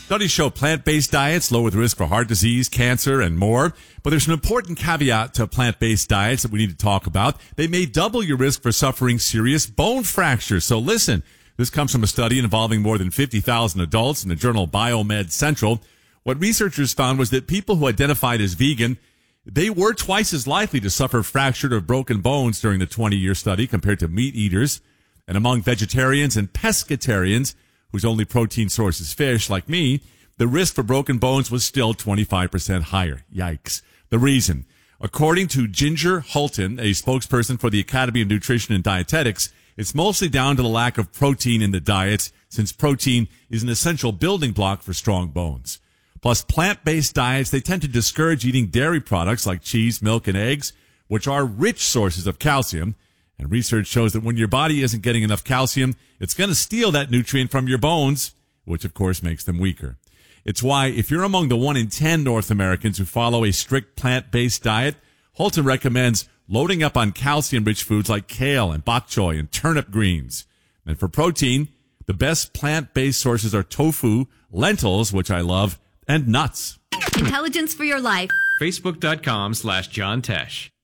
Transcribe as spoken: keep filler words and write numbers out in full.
Studies show plant-based diets lower the risk for heart disease, cancer, and more. But there's an important caveat to plant-based diets that we need to talk about. They may double your risk for suffering serious bone fractures. So listen, this comes from a study involving more than fifty thousand adults in the journal Biomed Central. What researchers found was that people who identified as vegan, they were twice as likely to suffer fractured or broken bones during the twenty-year study compared to meat eaters. And among vegetarians and pescatarians, whose only protein source is fish, like me, the risk for broken bones was still twenty-five percent higher. Yikes. The reason, according to Ginger Hulton, a spokesperson for the Academy of Nutrition and Dietetics, it's mostly down to the lack of protein in the diets, since protein is an essential building block for strong bones. Plus, plant-based diets, they tend to discourage eating dairy products like cheese, milk, and eggs, which are rich sources of calcium. And research shows that when your body isn't getting enough calcium, it's going to steal that nutrient from your bones, which of course makes them weaker. It's why if you're among the one in ten North Americans who follow a strict plant-based diet, Hulton recommends loading up on calcium-rich foods like kale and bok choy and turnip greens. And for protein, the best plant-based sources are tofu, lentils, which I love, and nuts. Intelligence for your life. Facebook.com slash John Tesh.